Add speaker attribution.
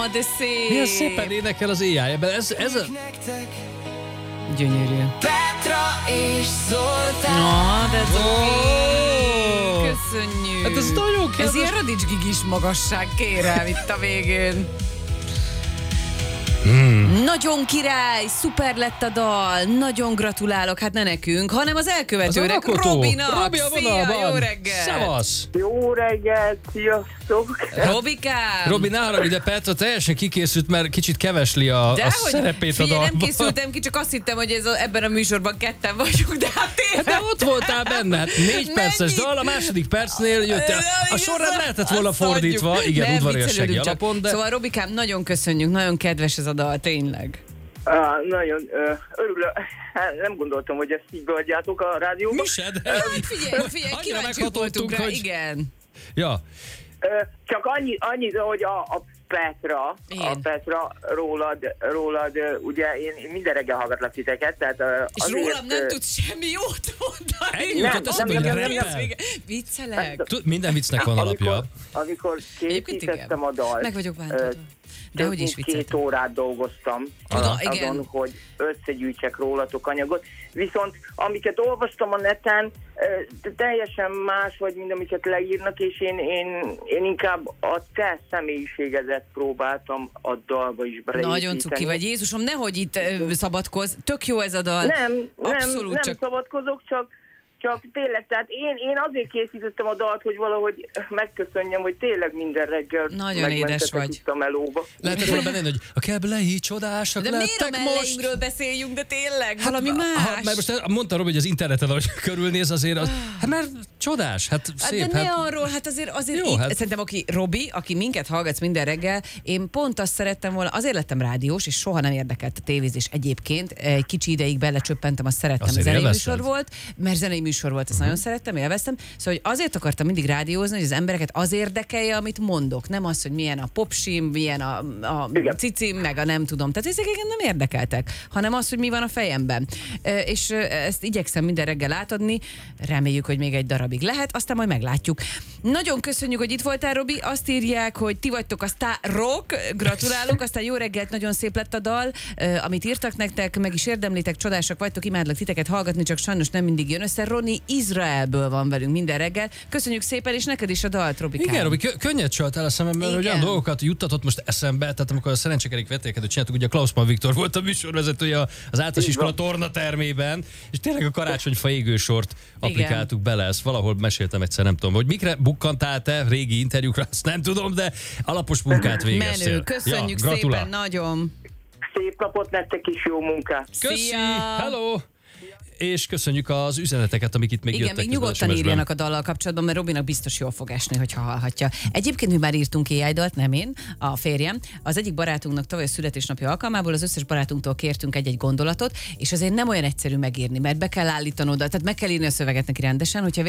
Speaker 1: de szép.
Speaker 2: Milyen szépen énekel az AI-ben. Ez a...
Speaker 1: Gyönyörű.
Speaker 3: Petra és Zoltán.
Speaker 1: Na, de cuki. Köszönjük.
Speaker 2: Hát ez nagyon kedves.
Speaker 1: Ez ilyen Radics Gigis magasság, kérem, itt a végén. Nagyon király, szuper lett a dal, nagyon gratulálok, hát ne nekünk, hanem az elkövetőnek, Robinak.
Speaker 2: Robi a
Speaker 1: Szia,
Speaker 2: vonalban.
Speaker 1: jó reggel.
Speaker 2: Szevasz.
Speaker 4: Jó reggelt, sziasztok!
Speaker 1: Robikám.
Speaker 2: Robi, ne haragudj, de Petra teljesen kikészült, mert kicsit kevesli a szerepét a
Speaker 1: figyelj,
Speaker 2: dalban.
Speaker 1: nem készültem ki, csak azt hittem, hogy ebben a műsorban ketten vagyunk, de hát tényleg.
Speaker 2: Hát de ott voltál benne, hát 4 perces dal, a második percnél jöttél. A sorrend lehetett volna fordítva, igen, udvariassági alapon, de...
Speaker 1: Szóval Robikám, nagyon köszönjük, nagyon kedves ez a dal, tényleg.
Speaker 4: Nagyon örülök. Nem gondoltam, hogy ezt így beadjátok a rádióban.
Speaker 2: Mi se, de...
Speaker 1: Figyelj,
Speaker 2: Annyira
Speaker 1: kíváncsiak voltunk rá,
Speaker 2: hogy...
Speaker 1: igen.
Speaker 2: Ja.
Speaker 4: Csak annyit, hogy a Petra, rólad, ugye én minden reggel hallgatlak titeket, tehát
Speaker 1: és
Speaker 4: azért,
Speaker 1: rólam nem tudsz semmi jót mondani.
Speaker 2: Ennyi jutott eszembe, hogy rappel.
Speaker 1: Viccelek.
Speaker 2: Minden viccnek van alapja.
Speaker 4: Amikor készítettem a dalt,
Speaker 1: meg vagyok bántodva. De hogy is vicceltem.
Speaker 4: 2 órát dolgoztam azon, hogy összegyűjtsek rólatok anyagot. Viszont amiket olvastam a neten, teljesen más vagy, mint amiket leírnak, és én inkább a te személyiségedet próbáltam a dalba is beépíteni.
Speaker 1: Nagyon cuki vagy, Jézusom, nehogy itt szabadkozz. Tök jó ez a dal.
Speaker 4: Nem
Speaker 1: csak...
Speaker 4: szabadkozok, csak tényleg, tehát én azért készítettem a dalt, hogy valahogy megköszönjem, hogy tényleg minden reggel
Speaker 1: nagyon édes vagy.
Speaker 4: Itt a melóba.
Speaker 2: Lehetett volna benne, hogy a kebelei csodások
Speaker 1: de
Speaker 2: lettek most.
Speaker 1: De miért a melleimről beszéljünk, de tényleg valami más?
Speaker 2: Mert most mondta Robi, hogy az interneten, ahogy körülnéz azért, hát mert csodás, hát szép.
Speaker 1: De ne arról, hát azért jó, itt, szerintem Robi, aki minket hallgatsz minden reggel, én pont azt szerettem volna, azért lettem rádiós, és soha nem érdekelt a tévézés egyébként. Egy kicsi ideig belecsöppentem, azt szerettem,
Speaker 2: azért
Speaker 1: zenei műsor volt, mert zenei műsor volt, ezt nagyon szerettem, élveztem. Szóval hogy azért akartam mindig rádiózni, hogy az embereket az érdekelje, amit mondok. Nem az, hogy milyen a popsim, milyen a cicim, meg a nem tudom. Tehát ezek nem érdekeltek, hanem az, hogy mi van a fejemben. És ezt igyekszem minden reggel átadni. Reméljük, hogy még egy darabig lehet, aztán majd meglátjuk. Nagyon köszönjük, hogy itt voltál, Robi. Azt írják, hogy ti vagytok a sztárok. Gratulálunk, aztán jó reggelt, nagyon szép lett a dal, amit írtak nektek, meg is érdemlitek, csodásak vagytok, imádlak titeket hallgatni, csak sajnos nem mindig jön össze. Roni Izraelből van velünk minden reggel. Köszönjük szépen, és neked is a dalt, Robikám.
Speaker 2: Igen, Robi, könnyed csaltál a szememben, hogy olyan dolgokat juttatott most eszembe, tehát amikor a szerencsekerék vetélkedőt csináltuk, ugye Klausmann Viktor volt a műsorvezetője az általános iskola tornatermében, és tényleg a karácsonyfa égősort applikáltuk bele, ezt valahol meséltem egyszer, nem tudom, hogy mikre bukkantál te régi interjúkra, azt nem tudom, de alapos munkát végeztél.
Speaker 1: Menő, köszönjük szépen, nagyon.
Speaker 4: Szép napot nektek is, jó munkát.
Speaker 2: Köszi, hello! És köszönjük az üzeneteket, amik itt még jöttek.
Speaker 1: Igen, még nyugodtan írjanak a dallal kapcsolatban, mert Robinak biztos jól fog esni, hogyha hallhatja. Egyébként mi már írtunk AI dalt, nem én, a férjem. Az egyik barátunknak tavaly a születésnapja alkalmából az összes barátunktól kértünk egy gondolatot, és azért nem olyan egyszerű megírni, mert be kell állítanod, tehát meg kell írni a szöveget neki rendesen, hogyha